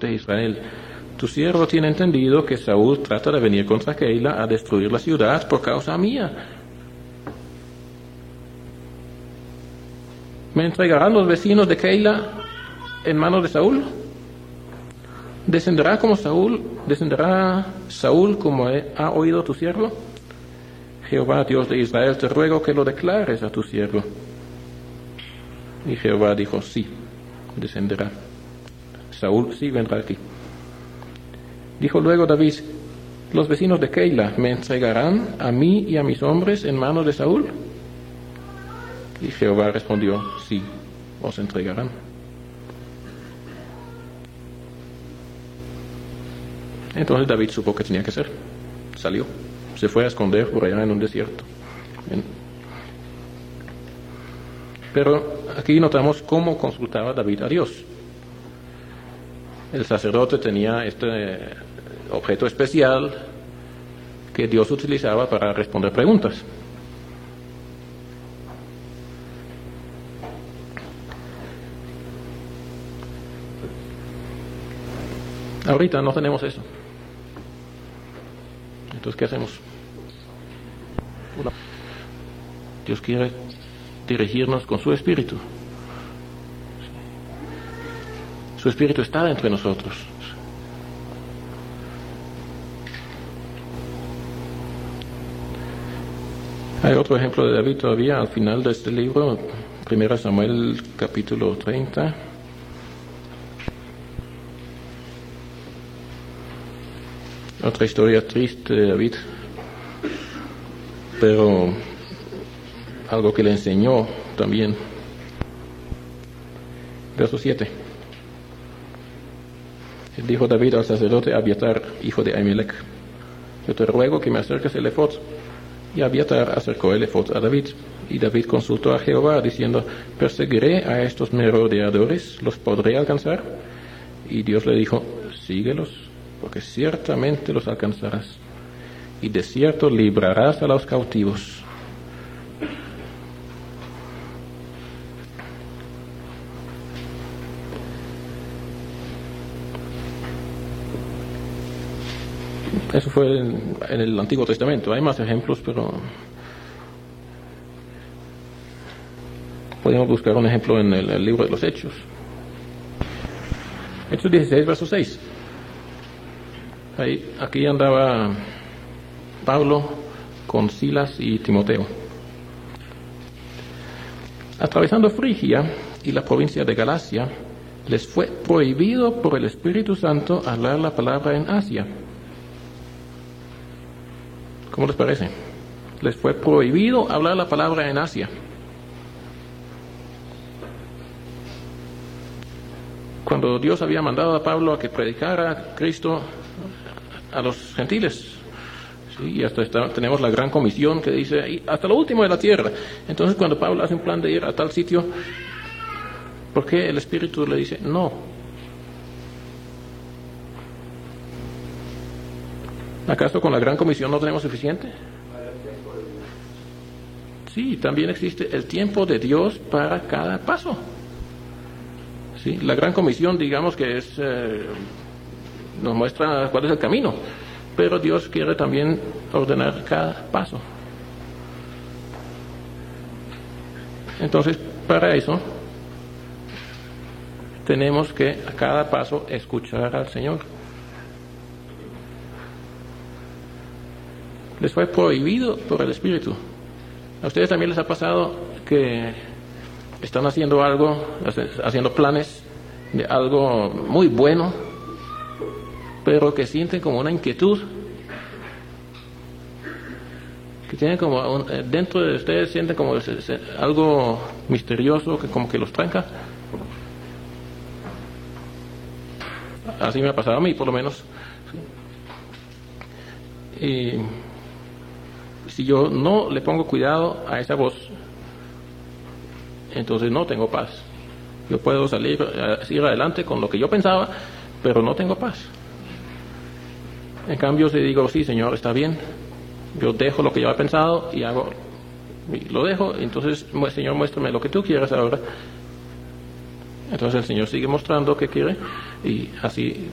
de Israel, tu siervo tiene entendido que Saúl trata de venir contra Keila a destruir la ciudad por causa mía. ¿Me entregarán los vecinos de Keila en manos de Saúl? ¿Descenderá Saúl como ha oído tu siervo? Jehová, Dios de Israel, te ruego que lo declares a tu siervo. Y Jehová dijo, sí, descenderá. Saúl sí vendrá aquí. Dijo luego David, los vecinos de Keila me entregarán a mí y a mis hombres en manos de Saúl. Y Jehová respondió, sí, os entregarán. Entonces David supo que tenía que hacer. Salió, se fue a esconder por allá en un desierto. Pero aquí notamos cómo consultaba David a Dios. El sacerdote tenía este objeto especial que Dios utilizaba para responder preguntas. Ahorita no tenemos eso. Entonces, ¿qué hacemos? Dios quiere dirigirnos con su espíritu. Su espíritu está entre nosotros. Hay otro ejemplo de David todavía al final de este libro, 1 Samuel capítulo 30. Otra historia triste de David, pero algo que le enseñó también. Verso 7. Dijo David al sacerdote Abiatar, hijo de Ahimelech, yo te ruego que me acerques el efod. Y Abiatar acercó el efod a David. Y David consultó a Jehová, diciendo, ¿perseguiré a estos merodeadores? ¿Los podré alcanzar? Y Dios le dijo, síguelos, porque ciertamente los alcanzarás, y de cierto librarás a los cautivos. Eso fue en el Antiguo Testamento. Hay más ejemplos, pero podemos buscar un ejemplo en el libro de los Hechos. Hechos 16, verso 6. Aquí andaba Pablo con Silas y Timoteo. Atravesando Frigia y la provincia de Galacia, les fue prohibido por el Espíritu Santo hablar la palabra en Asia. ¿Cómo les parece? Les fue prohibido hablar la palabra en Asia. Cuando Dios había mandado a Pablo a que predicara a Cristo a los gentiles, ¿sí? Y hasta tenemos la gran comisión que dice hasta lo último de la tierra. Entonces cuando Pablo hace un plan de ir a tal sitio, ¿por qué el Espíritu le dice no? ¿Acaso con la gran comisión no tenemos suficiente? Sí, también existe el tiempo de Dios para cada paso. Sí, la gran comisión, digamos que es nos muestra cuál es el camino, pero Dios quiere también ordenar cada paso. Entonces, para eso tenemos que a cada paso escuchar al Señor. Les fue prohibido por el Espíritu. ¿A ustedes también les ha pasado que están haciendo algo, haciendo planes de algo muy bueno, pero que sienten como una inquietud, que tienen como dentro de ustedes sienten como algo misterioso que como que los tranca? Así me ha pasado a mí, por lo menos. Y si yo no le pongo cuidado a esa voz, entonces no tengo paz. Yo puedo seguir adelante con lo que yo pensaba, pero no tengo paz. En cambio, si digo, sí, Señor, está bien, yo dejo lo que yo he pensado y lo dejo, entonces, Señor, muéstrame lo que tú quieres ahora. Entonces el Señor sigue mostrando qué quiere y así